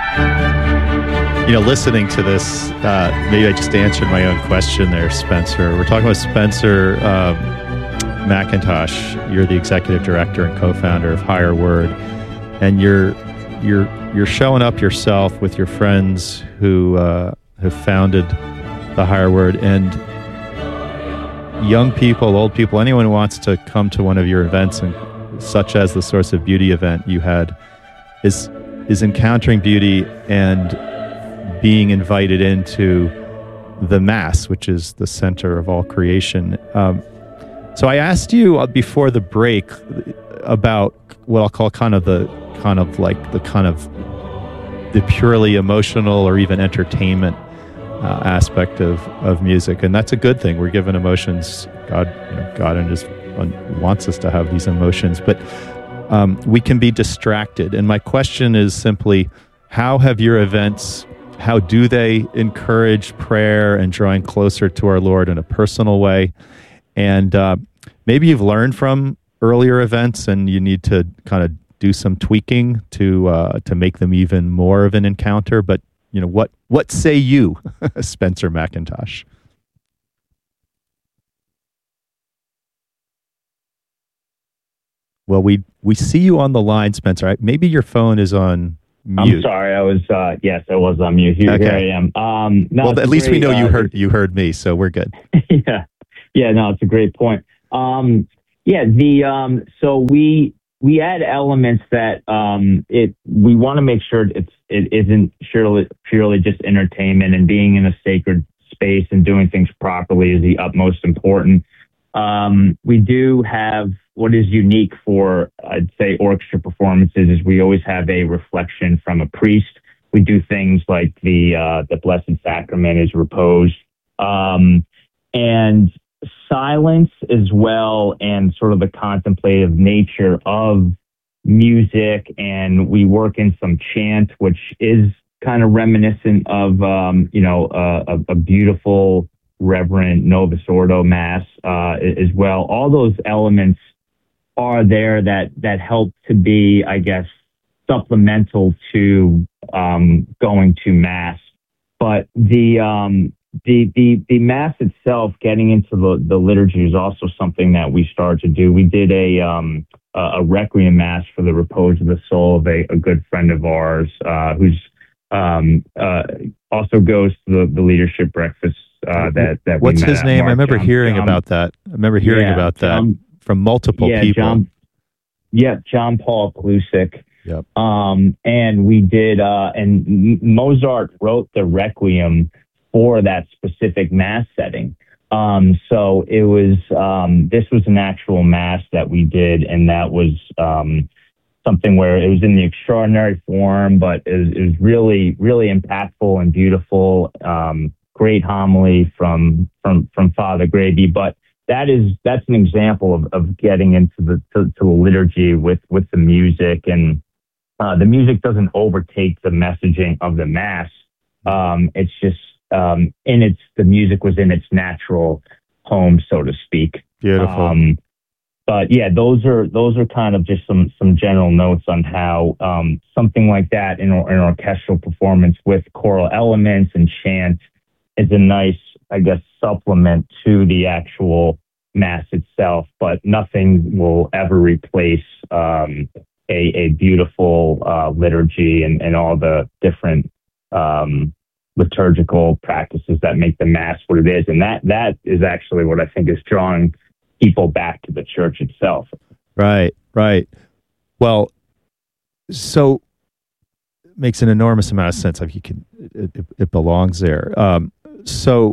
Listening to this, maybe I just answered my own question there, Spencer. We're talking about Spencer McIntosh. You're the executive director and co-founder of Higher Word, and you're showing up yourself with your friends who have founded the Higher Word, and young people, old people, anyone who wants to come to one of your events, and such as the Source of Beauty event you had, is encountering beauty and being invited into the Mass, which is the center of all creation. So I asked you before the break about what I'll call the purely emotional or even entertainment aspect of music, and that's a good thing. We're given emotions. God wants us to have these emotions, but we can be distracted. And my question is simply, how have your events? How do they encourage prayer and drawing closer to our Lord in a personal way? And maybe you've learned from earlier events, and you need to kind of do some tweaking to make them even more of an encounter. But what say you, Spencer McIntosh? Well, we see you on the line, Spencer. Maybe your phone is on mute. I'm sorry. I was I was on mute. Here I am. Well, at least we know you heard me, so we're good. No, it's a great point. So we add elements that we want to make sure it isn't purely just entertainment, and being in a sacred space and doing things properly is the utmost important. We do have what is unique for, I'd say, orchestra performances is we always have a reflection from a priest. We do things like the Blessed Sacrament is reposed, and silence as well, and sort of the contemplative nature of music. And we work in some chant, which is kind of reminiscent of a beautiful, reverent Novus Ordo Mass as well. All those elements are there that help to be, I guess, supplemental to going to Mass. But the Mass itself, getting into the liturgy, is also something that we started to do. We did a Requiem Mass for the repose of the soul of a good friend of ours who's also goes to the leadership breakfast that what's we met his name? I remember hearing about that. From multiple people. John Paul Plusik. Yep. And we did, and Mozart wrote the Requiem for that specific Mass setting. So it was, this was an actual Mass that we did, and that was something where it was in the extraordinary form, but it was really, really impactful and beautiful. Great homily from Father Graby, but that's an example of getting into the liturgy with the music, and the music doesn't overtake the messaging of the Mass. It's just the music was in its natural home, so to speak. Beautiful. But yeah, those are kind of just some general notes on how something like that in an orchestral performance with choral elements and chant is a nice, I guess, supplement to the actual Mass itself, but nothing will ever replace a beautiful liturgy and all the different liturgical practices that make the Mass what it is. And that is actually what I think is drawing people back to the church itself. Right. Well, so it makes an enormous amount of sense. Like it belongs there. So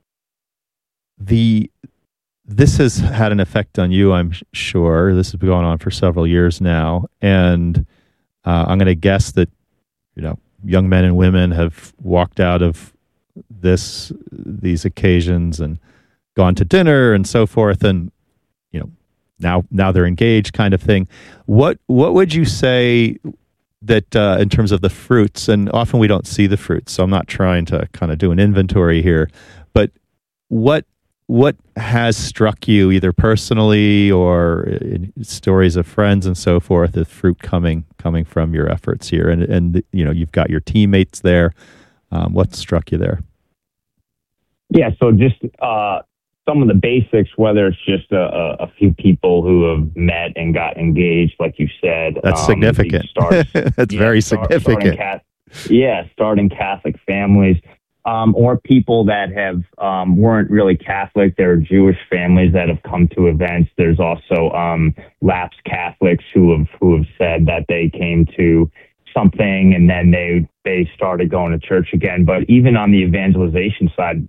this has had an effect on you, I'm sure. This has been going on for several years now, and I'm going to guess that young men and women have walked out of these occasions and gone to dinner and so forth, and now they're engaged, kind of thing. What would you say that in terms of the fruits? And often we don't see the fruits, so I'm not trying to kind of do an inventory here, but what what has struck you, either personally or in stories of friends and so forth, the fruit coming from your efforts here? And you've got your teammates there. What struck you there? Yeah, so just some of the basics, whether it's just a few people who have met and got engaged, like you said. That's significant. That's very significant. Starting Catholic families. Or people that have weren't really Catholic. There are Jewish families that have come to events. There's also lapsed Catholics who have said that they came to something and then they started going to church again. But even on the evangelization side,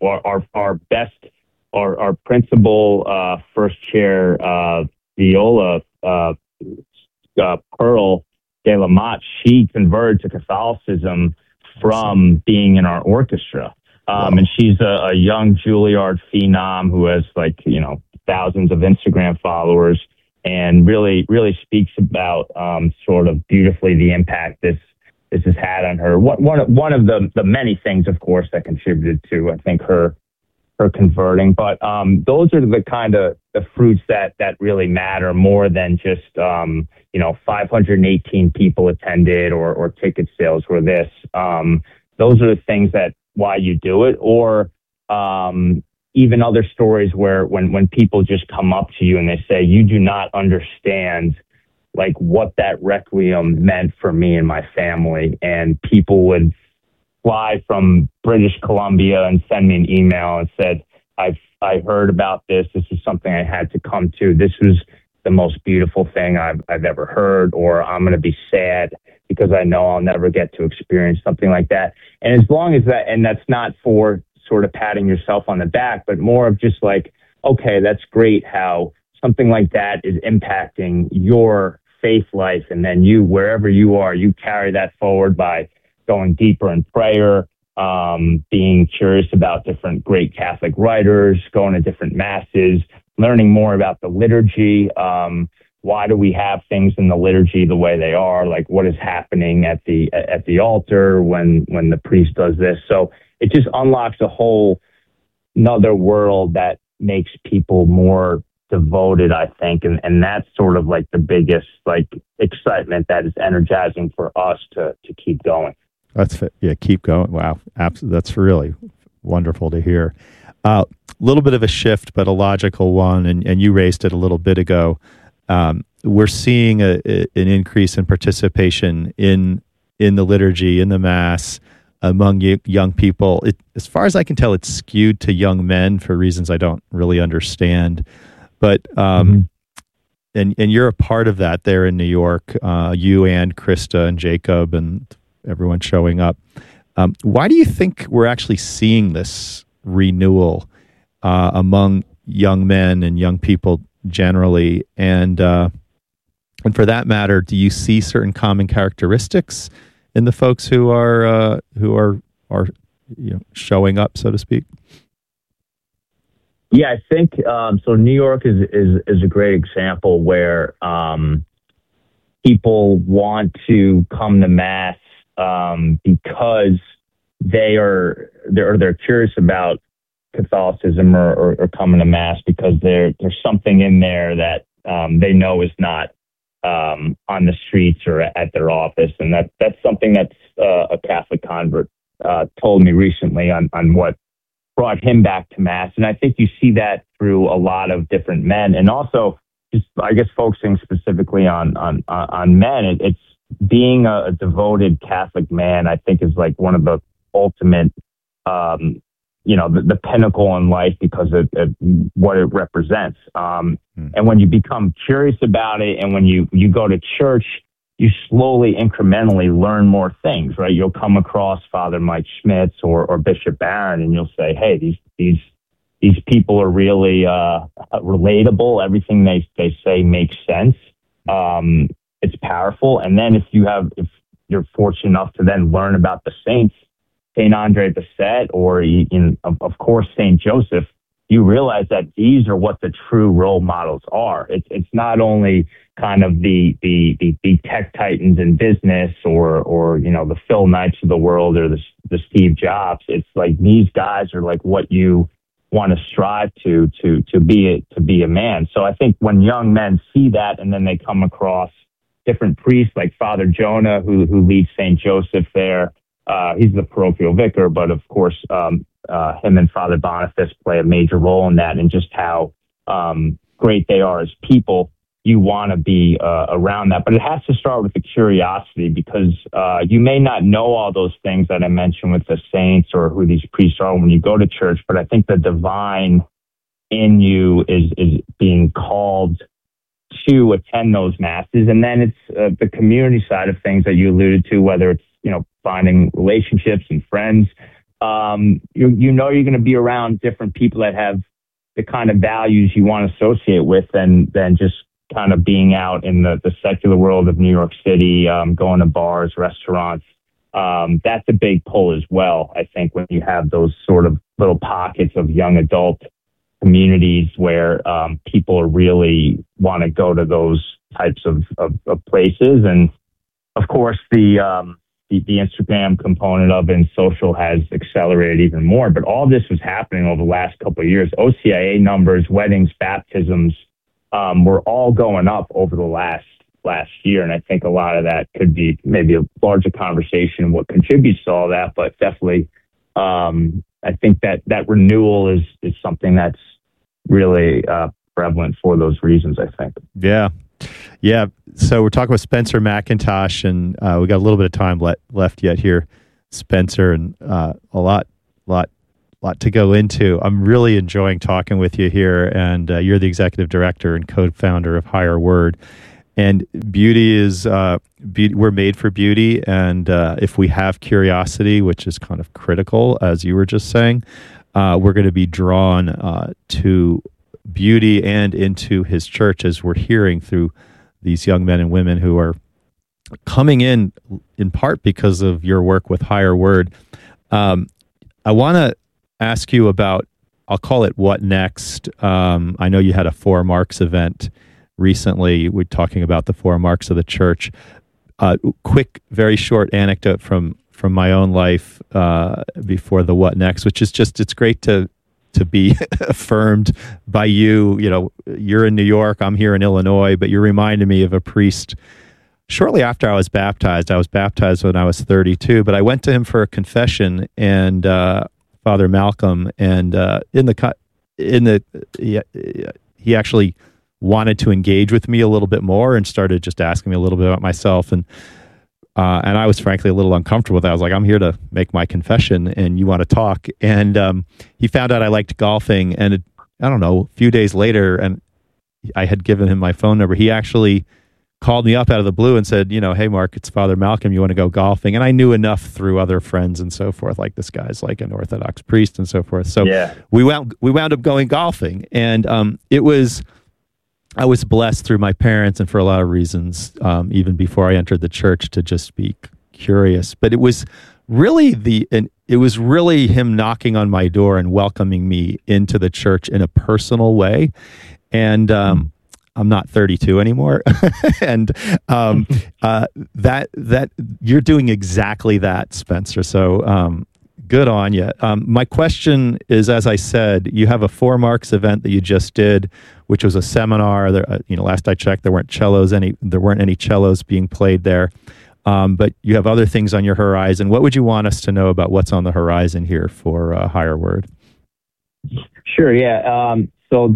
our principal first chair viola Pearl de la Motte, she converted to Catholicism from being in our orchestra. And she's a young Juilliard phenom who has thousands of Instagram followers and really speaks about sort of beautifully the impact this has had on her. One of the many things, of course, that contributed to, I think, her converting. But those are the kind of the fruits that really matter more than just 518 people attended or ticket sales were this. Those are the things that why you do it, or even other stories where when people just come up to you and they say, you do not understand like what that requiem meant for me and my family. And people would fly from British Columbia and send me an email and said, I heard about this. This is something I had to come to. This was the most beautiful thing I've ever heard, or I'm going to be sad because I know I'll never get to experience something like that. And as long as that, and that's not for sort of patting yourself on the back, but more of just like, okay, that's great how something like that is impacting your faith life. And then you, wherever you are, you carry that forward by going deeper in prayer, being curious about different great Catholic writers, going to different masses, learning more about the liturgy. Why do we have things in the liturgy the way they are? Like what is happening at the altar when the priest does this? So it just unlocks a whole another world that makes people more devoted, I think. And that's sort of like the biggest like excitement that is energizing for us to keep going. Keep going. Wow. Absolutely. That's really wonderful to hear. A little bit of a shift, but a logical one, and you raised it a little bit ago. We're seeing an increase in participation in the liturgy, in the Mass, among young people. As far as I can tell, it's skewed to young men for reasons I don't really understand. But and you're a part of that there in New York. You and Krista and Jacob and everyone showing up. Why do you think we're actually seeing this renewal among young men and young people generally? And for that matter, do you see certain common characteristics in the folks who are showing up, so to speak? Yeah, I think so. New York is a great example where people want to come to Mass because they're curious about Catholicism or coming to Mass because there's something in there that they know is not on the streets or at their office, and that's something that's a Catholic convert told me recently on what brought him back to Mass. And I think you see that through a lot of different men, and also just I guess focusing specifically on men. It's being a devoted Catholic man, I think, is like one of the ultimate, the pinnacle in life because of what it represents. And when you become curious about it, and when you go to church, you slowly, incrementally learn more things, right? You'll come across Father Mike Schmitz or Bishop Barron, and you'll say, hey, these people are really relatable. Everything they say makes sense. It's powerful. And then if you're fortunate enough to then learn about the saints, St. Andre Bessette, or of course St. Joseph, you realize that these are what the true role models are. It's not only kind of the tech titans in business or the Phil Knights of the world or the Steve Jobs. It's like these guys are like what you want to strive to be a man. So I think when young men see that, and then they come across different priests like Father Jonah, who leads St. Joseph there. He's the parochial vicar, but of course, him and Father Boniface play a major role in that, and just how great they are as people. You want to be around that, but it has to start with the curiosity, because you may not know all those things that I mentioned with the saints or who these priests are when you go to church, but I think the divine in you is being called to attend those masses. And then it's the community side of things that you alluded to, whether it's, finding relationships and friends. You're going to be around different people that have the kind of values you want to associate with, than just kind of being out in the secular world of New York City, going to bars, restaurants. That's a big pull as well, I think, when you have those sort of little pockets of young adult communities where people really want to go to those types of places. And of course, the Instagram component of it and social has accelerated even more. But all this was happening over the last couple of years. OCIA numbers, weddings, baptisms, were all going up over the last year. And I think a lot of that could be maybe a larger conversation, what contributes to all that. But definitely, I think that renewal is something that's really prevalent for those reasons, I think. Yeah. Yeah. So we're talking with Spencer McIntosh, and we got a little bit of time left yet here, Spencer, and a lot to go into. I'm really enjoying talking with you here, and you're the executive director and co-founder of Higher Word. And beauty is, we're made for beauty, and if we have curiosity, which is kind of critical, as you were just saying, we're going to be drawn to beauty and into his church, as we're hearing through these young men and women who are coming in part because of your work with Higher Word. I want to ask you about, I'll call it what next. I know you had a 4 Marks event recently. We're talking about the 4 Marks of the church. Quick, very short anecdote from my own life before the what next, which is just, it's great to be affirmed by you. You're in New York, I'm here in Illinois, but you reminded me of a priest shortly after I was baptized. I was baptized when I was 32, but I went to him for a confession, and Father Malcolm, and he actually wanted to engage with me a little bit more and started just asking me a little bit about myself, and I was frankly a little uncomfortable with that. I was like, I'm here to make my confession, and you want to talk. And he found out I liked golfing, and I don't know, a few days later, and I had given him my phone number. He actually called me up out of the blue and said, hey, Mark, it's Father Malcolm. You want to go golfing? And I knew enough through other friends and so forth, like this guy's like an Orthodox priest and so forth. So yeah, we wound up going golfing, and I was blessed through my parents and for a lot of reasons, even before I entered the church, to just be curious. But it was really him knocking on my door and welcoming me into the church in a personal way. And I'm not 32 anymore, and that you're doing exactly that, Spencer. So good on you. My question is, as I said, you have a 4 Marks event that you just did, which was a seminar. There, last I checked, there weren't any cellos being played there. But you have other things on your horizon. What would you want us to know about what's on the horizon here for Higher Word? Sure. Yeah. So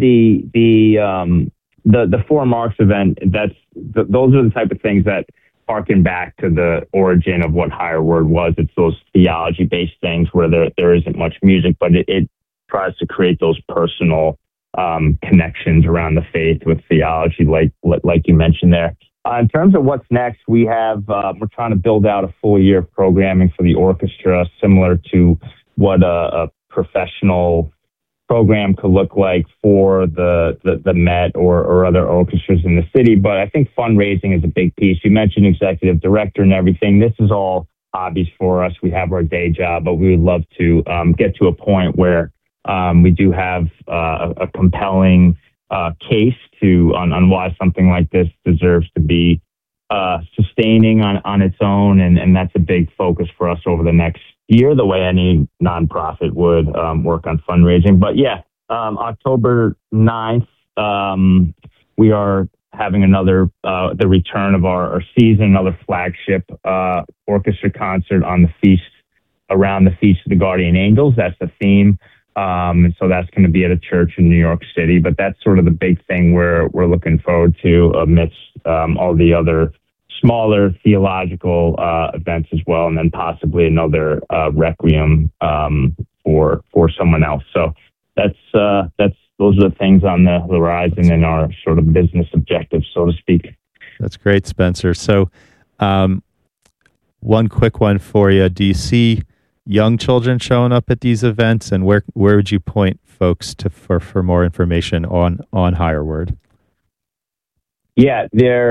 the 4 Marks event, those are the type of things that harken back to the origin of what Higher Word was. It's those theology-based things where there isn't much music, but it tries to create those personal connections around the faith with theology, like you mentioned there. In terms of what's next, we're trying to build out a full year of programming for the orchestra, similar to what a professional program could look like for the Met or other orchestras in the city. But I think fundraising is a big piece. You mentioned executive director and everything. This is all hobbies for us. We have our day job, but we would love to get to a point where we do have a compelling case on why something like this deserves to be sustaining on its own, and that's a big focus for us over the next year, the way any nonprofit would work on fundraising. But yeah, October 9th, we are having another, the return of our season, another flagship orchestra concert on the feast, around the Feast of the Guardian Angels. That's the theme. And so that's going to be at a church in New York City. But that's sort of the big thing we're looking forward to amidst all the other smaller theological events as well, and then possibly another requiem for someone else. So that's those are the things on the horizon and our sort of business objectives, so to speak. That's great, Spencer. So, one quick one for you: do you see young children showing up at these events, and where would you point folks to for more information on Higher Word? Yeah,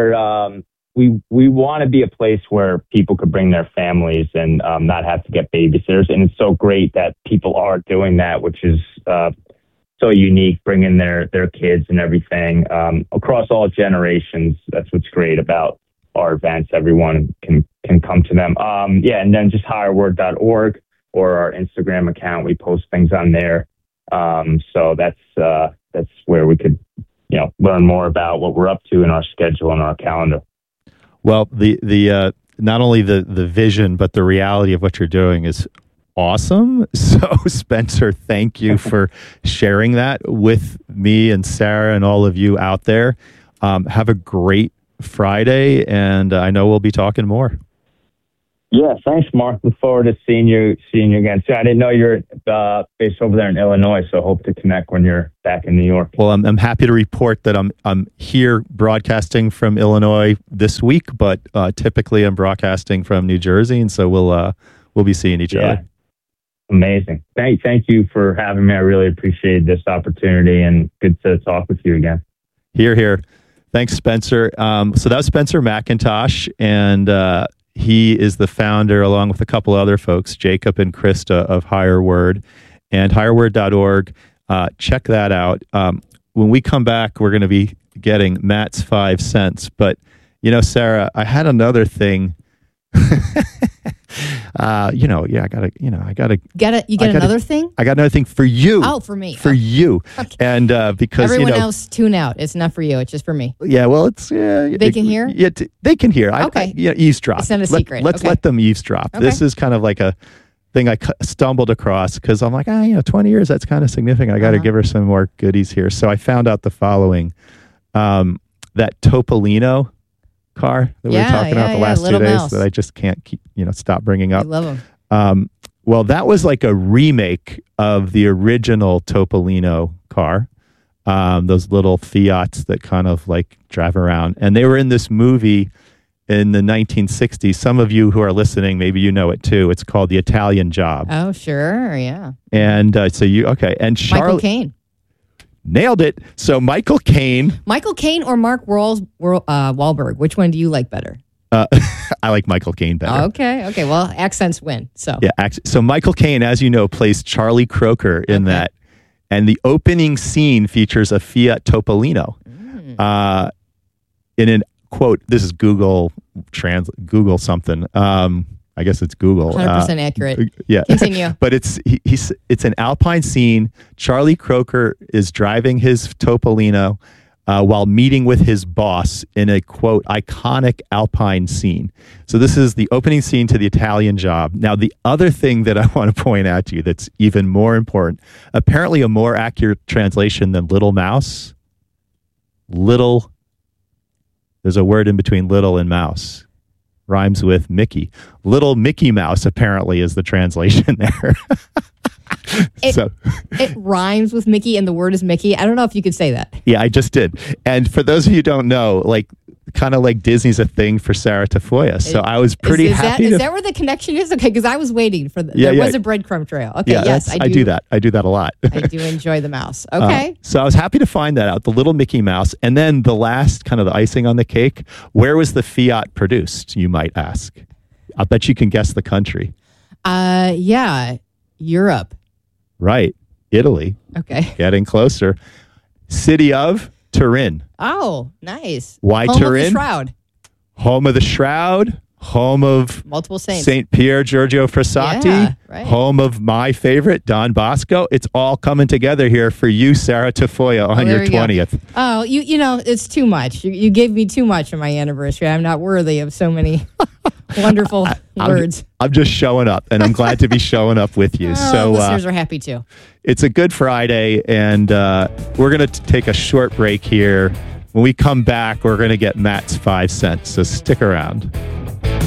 we want to be a place where people could bring their families and not have to get babysitters. And it's so great that people are doing that, which is so unique, bringing their kids and everything across all generations. That's what's great about our events. Everyone can come to them. And then just higherword.org or our Instagram account. We post things on there. So that's where we could, learn more about what we're up to in our schedule and our calendar. Well, the not only the vision, but the reality of what you're doing is awesome. So, Spencer, thank you for sharing that with me and Sarah and all of you out there. Have a great Friday, and I know we'll be talking more. Yeah, thanks, Mark. Look forward to seeing you again. So I didn't know you're based over there in Illinois, so hope to connect when you're back in New York. Well, I'm happy to report that I'm here broadcasting from Illinois this week, but typically I'm broadcasting from New Jersey, and so we'll be seeing each other. Amazing. Thank you for having me. I really appreciate this opportunity, and good to talk with you again. Here. Thanks, Spencer. So that was Spencer McIntosh, and he is the founder, along with a couple other folks, Jacob and Krista, of Higher Word and higherword.org. Check that out. When we come back, we're going to be getting Matt's 5 cents. But, Sarah, I had another thing. I gotta. Another thing? I got another thing for you. Oh, for me. For you. Okay. And because everyone else tune out. It's not for you. It's just for me. Yeah. Well, it's they can hear. Yeah, they can hear. Okay. Eavesdrop. It's not a secret. Let's let them eavesdrop. Okay. This is kind of like a thing I stumbled across because I'm like, 20 years. That's kind of significant. I got to give her some more goodies here. So I found out the following: that Topolino car that we were talking about the last 2 days mouse that I just can't keep, stop bringing up. I love them. Well, that was like a remake of the original Topolino car. Those little Fiats that kind of like drive around. And they were in this movie in the 1960s. Some of you who are listening, maybe you know it too. It's called The Italian Job. Oh, sure. Yeah. And And Michael Caine. Nailed it. So Michael Caine or Mark Wahlberg. Which one do you like better? I like Michael Caine better. Okay. Well, accents win. So yeah. So Michael Caine, as you know, plays Charlie Croker in that, and the opening scene features a Fiat Topolino. In an quote, this is Google something. I guess it's Google. 100% accurate. Yeah. Continue. But it's an Alpine scene. Charlie Croker is driving his Topolino while meeting with his boss in a, quote, iconic Alpine scene. So this is the opening scene to The Italian Job. Now, the other thing that I want to point out to you that's even more important, apparently a more accurate translation than Little Mouse. There's a word in between little and mouse. Rhymes with Mickey. Little Mickey Mouse apparently is the translation there. It rhymes with Mickey and the word is Mickey. I don't know if you could say that. Yeah, I just did. And for those of you who don't know, kind of like Disney's a thing for Sarah Tafoya. So I was pretty happy. Is that where the connection is? Okay, because I was waiting for there was a breadcrumb trail. Okay, yeah, yes, I do that. I do that a lot. I do enjoy the mouse. Okay. So I was happy to find that out, the little Mickey Mouse. And then the last kind of the icing on the cake, where was the Fiat produced, you might ask? I'll bet you can guess the country. Europe. Right. Italy. Okay. Getting closer. City of Turin. Oh, nice. Why Home Turin? Of the Shroud. Home of the Shroud. home of multiple saints. St. Pier Giorgio Frassati, Yeah, right. home of my favorite, Don Bosco. It's all coming together here for you, Sarah Tafoya, on your 20th. Oh, you know, it's too much. You gave me too much on my anniversary. I'm not worthy of so many wonderful words. I'm just showing up, and I'm glad to be showing up with you. So listeners are happy too. It's a Good Friday, and we're going to take a short break here. When we come back, we're going to get Matt's 5 cents, so stick around.